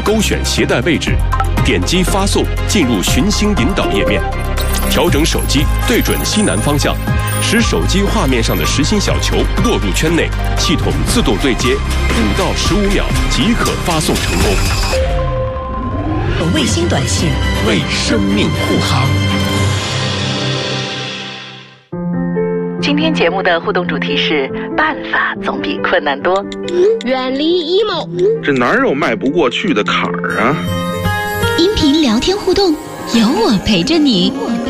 勾选携带位置，点击发送进入寻星引导页面，调整手机对准西南方向，使手机画面上的实心小球落入圈内，系统自动对接，5到15秒即可发送成功。 卫星短信为生命护航。 今天节目的互动主题是办法总比困难多。 远离 emo， 这哪有迈不过去的坎儿啊？ 音频聊天互动，有我陪着你，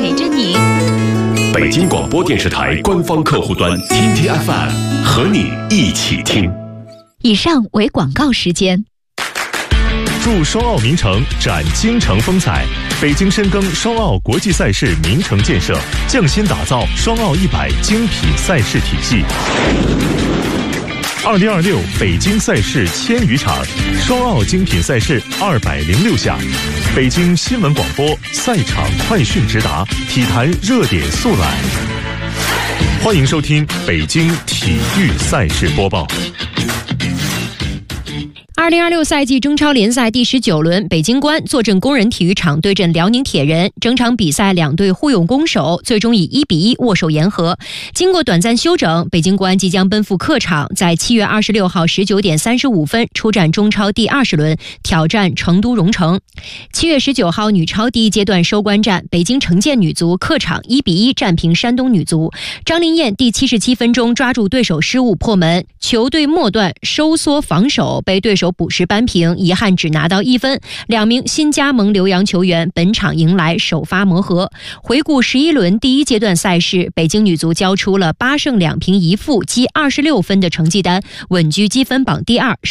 北京广播电视台官方客户端 TTFM 和你一起听。 以上为广告时间。 祝双奥名城展京城风采，北京深耕双奥国际赛事名城建设，匠心打造双奥100精品赛事体系。2026北京赛事1000余场，双奥精品赛事206项，北京新闻广播赛场快讯直达，体坛热点速览。欢迎收听北京体育赛事播报。 2026赛季中超联赛第19轮，北京国安坐镇工人体育场对阵辽宁铁人。整场比赛两队互有攻守，最终以1-1握手言和。经过短暂休整，北京国安即将奔赴客场，在7月26号19点35分出战中超第20轮，挑战成都蓉城。7月19号女超第一阶段收官战，北京城建女足客场1-1战平山东女足。张琳艳第77分钟抓住对手失误破门，球队末段收缩防守，被对手补时扳平，遗憾只拿到1分。两名新加盟留洋球员本场迎来首发磨合。回顾11轮第一阶段赛事，北京女足交出了8胜2平1负积26分的成绩单，稳居积分榜第2。